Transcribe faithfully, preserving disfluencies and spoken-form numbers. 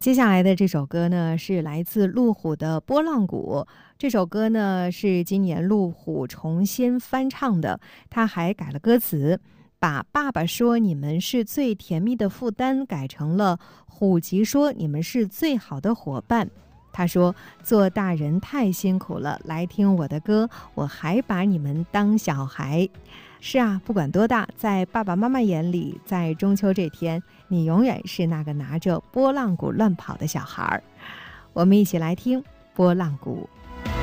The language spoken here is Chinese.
接下来的这首歌呢，是来自路虎的《拨浪鼓》。这首歌呢，是今年路虎重新翻唱的，他还改了歌词，把爸爸说你们是最甜蜜的负担改成了虎吉说你们是最好的伙伴。他说做大人太辛苦了，来听我的歌，我还把你们当小孩。是啊，不管多大，在爸爸妈妈眼里，在中秋这天，你永远是那个拿着拨浪鼓乱跑的小孩。我们一起来听拨浪鼓。